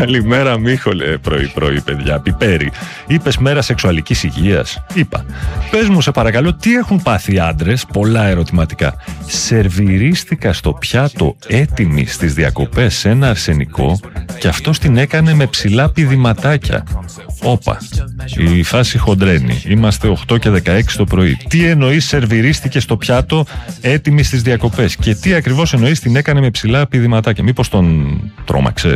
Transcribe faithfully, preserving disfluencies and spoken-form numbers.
Καλημέρα, Μίχο. Ε, πρωί, πρωί, παιδιά. Πιπέρι. Είπες μέρα σεξουαλικής υγείας. Είπα. Πες μου, σε παρακαλώ, τι έχουν πάθει οι άντρες? Πολλά ερωτηματικά. Σερβιρίστηκα στο πιάτο έτοιμη στις διακοπές σε ένα αρσενικό και αυτός την έκανε με ψηλά πηδηματάκια. Όπα. Η φάση χοντρένει. Είμαστε οκτώ και δεκαέξι το πρωί. Τι εννοείς σερβιρίστηκε στο πιάτο έτοιμη στις διακοπές? Και τι ακριβώς εννοείς την έκανε με ψηλά πηδηματάκια? Μήπως τον τρόμαξε?